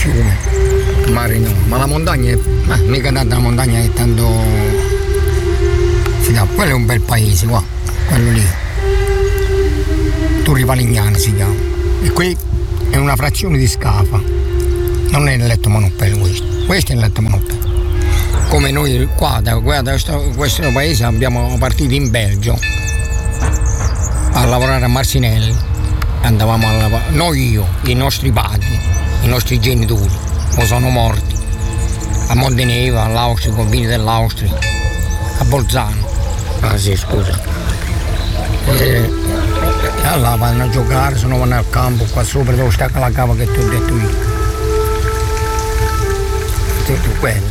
fiume, mare no, ma la montagna, mica tanta la montagna è tanto. Quello è un bel paese, qua, quello lì. Torri Palignano si chiama. E qui è una frazione di Scafa. Non è il letto Manoppello questo è il letto Manoppello. Come noi qua da questo paese abbiamo partito in Belgio a lavorare a Marcinelli. Andavamo a lavorare, noi i nostri padri, i nostri genitori, o sono morti. A Monteneva, all'Austria, ai confini dell'Austria, a Bolzano. Ah sì, scusa. Allora vanno a giocare, se no vanno al campo, qua sopra dove sta la cava che ti ho detto io. Tutto quello.